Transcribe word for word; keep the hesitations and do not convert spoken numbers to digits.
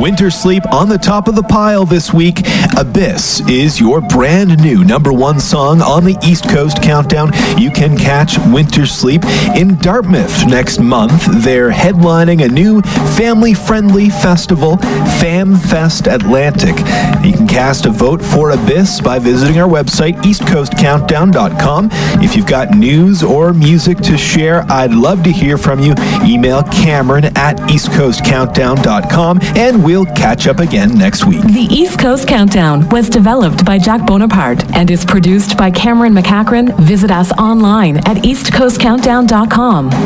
Winter Sleep on the top of the pile this week. Abyss is your brand new number one song on the East Coast Countdown. You can catch Winter Sleep in Dartmouth next month. They're headlining a new family-friendly festival, FamFest Atlantic. You can cast a vote for Abyss by visiting our website, east coast countdown dot com. If you've got news or music to share, I'd love to hear from you. Email Cameron at east coast countdown dot com, and we'll catch up again next week. The East Coast Countdown was developed by Jack Bonaparte and is produced by Cameron McCachran. Visit us online at east coast countdown dot com.